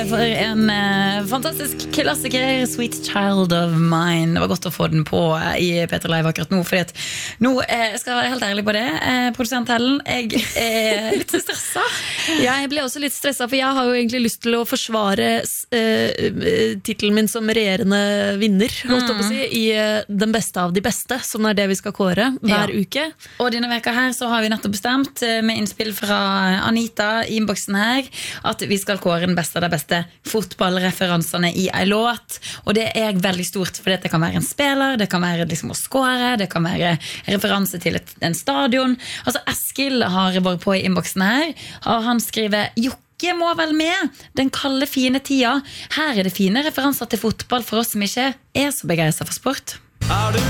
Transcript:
For en fantastisk klassiker, Sweet Child of Mine. Det var godt å få den på i Peter Live akkurat nå, fordi at nå skal jeg være helt ærlig på det, produsent Helen, jeg er litt stresset. Jeg ble også litt stresset, for jeg har jo egentlig lyst til å forsvare titelen min som regjerende vinner, holdt jeg på å si, i Den beste av de beste, som er det vi skal kåre hver uke. Og denne veka her så har vi nettopp bestemt, med innspill fra Anita i innboksen her, at vi skal kåre den beste av det beste fotballreferansene i en låt, og det er veldig stort, for det kan være en spiller, det kan være liksom å score, det kan være referanse til en stadion. Altså Eskil har vært på i innboksen her, og han skriver: Jokke må vel med, den kalde fine tida. Her er det fine referanser til fotball for oss som ikke er så begeistret for sport. Er du